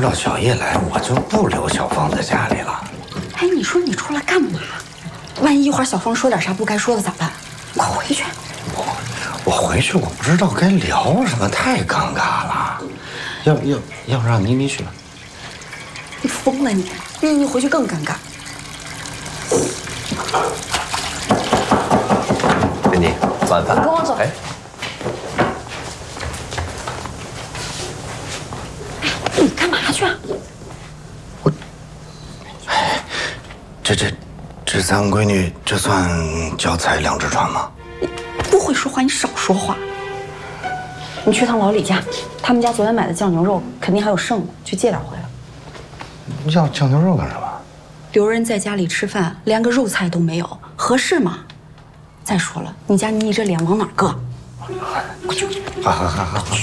道小叶来，我就不留小芳在家里了。 哎，你说你出来干嘛？万一一会儿小芳说点啥不该说的咋办？你快回去。 我回去，我不知道该聊什么，太尴尬了。要不让妮妮去吧？ 你疯了你！妮妮回去更尴尬。 珍妮，早晚饭。 你跟我走。 哎， 你干嘛去啊？ 这三个闺女，这算脚踩两只船吗？ 你不会说话，你少说话。你去趟老李家，他们家昨天买的酱牛肉肯定还有剩的，去借点回来。 要酱牛肉干什么？ 留人在家里吃饭，连个肉菜都没有，合适吗？再说了，你家妮妮这脸往哪搁？ 好。